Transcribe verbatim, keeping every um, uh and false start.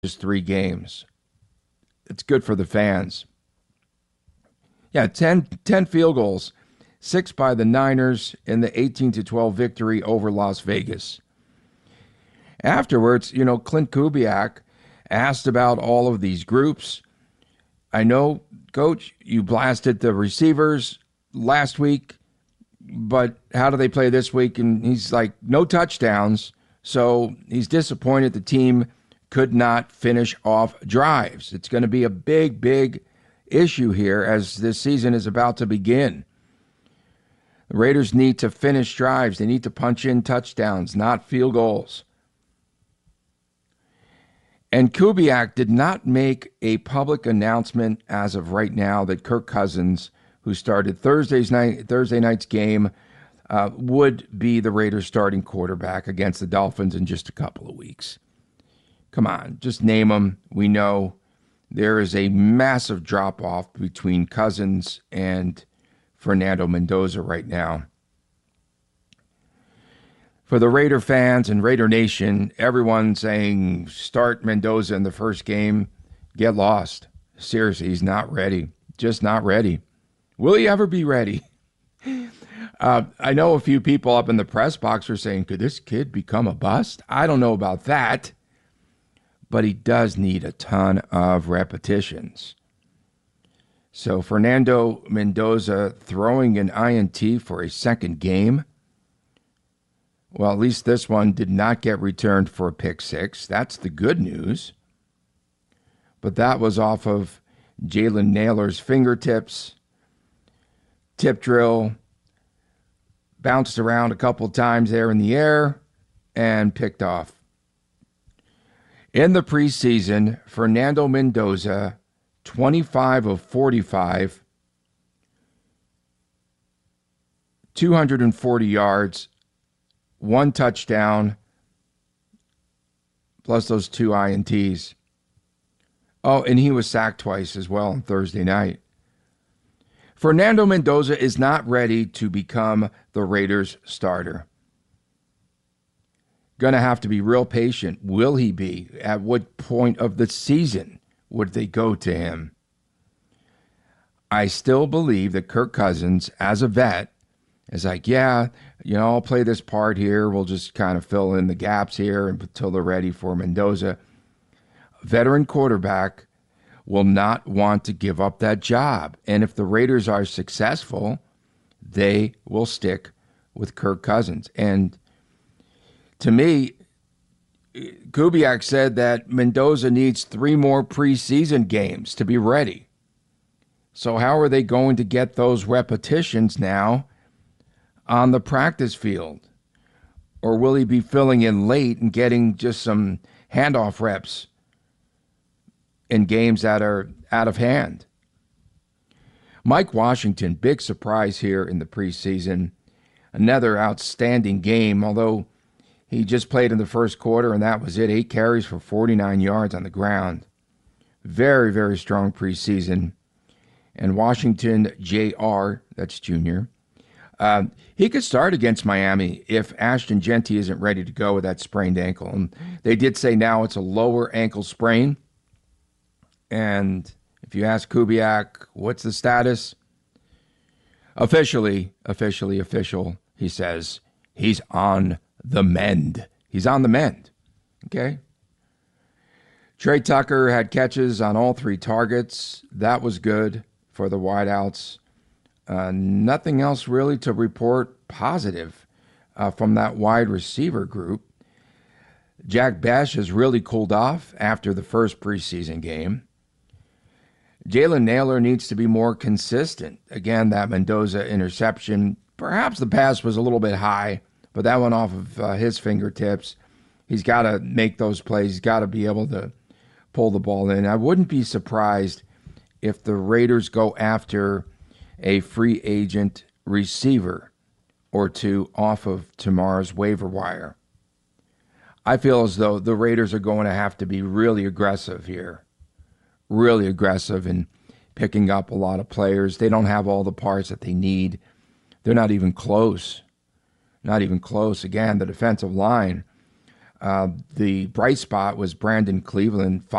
just three games. It's good for the fans. Yeah, ten, ten field goals, six by the Niners in the eighteen to twelve victory over Las Vegas. Afterwards, you know, Clint Kubiak asked about all of these groups. I know, Coach, you blasted the receivers last week, but how do they play this week? And he's like, no touchdowns. So he's disappointed the team could not finish off drives. It's going to be a big, big issue here as this season is about to begin. The Raiders need to finish drives. They need to punch in touchdowns, not field goals. And Kubiak did not make a public announcement as of right now that Kirk Cousins, who started Thursday's night, Thursday night's game, uh, would be the Raiders' starting quarterback against the Dolphins in just a couple of weeks. Come on, just name them. We know there is a massive drop-off between Cousins and Fernando Mendoza right now. For the Raider fans and Raider Nation, everyone saying start Mendoza in the first game, get lost. Seriously, he's not ready. Just not ready. Will he ever be ready? Uh, I know a few people up in the press box are saying, could this kid become a bust? I don't know about that, but he does need a ton of repetitions. So Fernando Mendoza throwing an I N T for a second game. Well, at least this one did not get returned for a pick six. That's the good news. But that was off of Jalen Nailor's fingertips. Tip drill. Bounced around a couple times there in the air and picked off. In the preseason, Fernando Mendoza, twenty-five of forty-five, two hundred forty yards, one touchdown, plus those two I N Ts. Oh, and he was sacked twice as well on Thursday night. Fernando Mendoza is not ready to become the Raiders' starter. Going to have to be real patient. Will he be? At what point of the season would they go to him? I still believe that Kirk Cousins, as a vet, is like, yeah, you know, I'll play this part here. We'll just kind of fill in the gaps here until they're ready for Mendoza. A veteran quarterback will not want to give up that job. And if the Raiders are successful, they will stick with Kirk Cousins. And to me, Kubiak said that Mendoza needs three more preseason games to be ready. So how are they going to get those repetitions now on the practice field? Or will he be filling in late and getting just some handoff reps in games that are out of hand? Mike Washington, big surprise here in the preseason. Another outstanding game, although he just played in the first quarter and that was it. Eight carries for forty-nine yards on the ground. Very, very strong preseason. And Washington J R, that's junior, uh, he could start against Miami if Ashton Jeanty isn't ready to go with that sprained ankle. And they did say now it's a lower ankle sprain. And if you ask Kubiak, what's the status? Officially, officially, official, he says, he's on the mend. He's on the mend. Okay? Trey Tucker had catches on all three targets. That was good for the wideouts. Uh, nothing else really to report positive uh, from that wide receiver group. Jack Bech has really cooled off after the first preseason game. Jalen Nailor needs to be more consistent. Again, that Mendoza interception, perhaps the pass was a little bit high, but that went off of uh, his fingertips. He's got to make those plays. He's got to be able to pull the ball in. I wouldn't be surprised if the Raiders go after a free agent receiver or two off of tomorrow's waiver wire. I feel as though the Raiders are going to have to be really aggressive here. Really aggressive in picking up a lot of players. They don't have all the parts that they need. They're not even close. Not even close. Again, the defensive line. Uh, the bright spot was Brandon Cleveland.